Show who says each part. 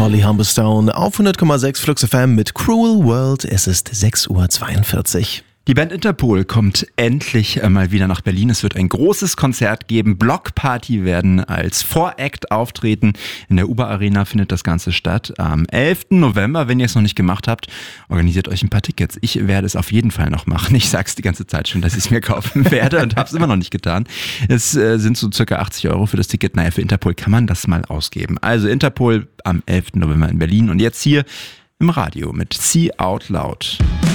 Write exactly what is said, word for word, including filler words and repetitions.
Speaker 1: Molly Humberstone auf hundert Komma sechs Flux F M mit Cruel World. Es ist sechs Uhr zweiundvierzig.
Speaker 2: Die Band Interpol kommt endlich mal wieder nach Berlin. Es wird ein großes Konzert geben. Blockparty werden als Voract auftreten. In der Uber Arena findet das Ganze statt. Am elften November, wenn ihr es noch nicht gemacht habt, organisiert euch ein paar Tickets. Ich werde es auf jeden Fall noch machen. Ich sag's die ganze Zeit schon, dass ich es mir kaufen werde und habe es immer noch nicht getan. Es äh, sind so circa achtzig Euro für das Ticket. Naja, für Interpol kann man das mal ausgeben. Also Interpol am elften November in Berlin und jetzt hier im Radio mit See Out Loud.